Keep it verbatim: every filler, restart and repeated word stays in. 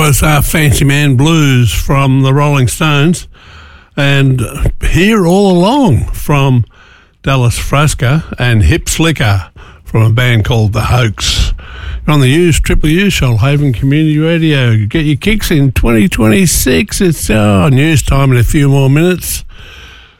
was uh, Fancy Man Blues from the Rolling Stones, and Here All Along from Dallas Fresca, and Hip Slicker from a band called The Hoax. You're on the U's Triple U, Shoalhaven Community Radio. Get your kicks in twenty twenty-six. It's uh, news time in a few more minutes.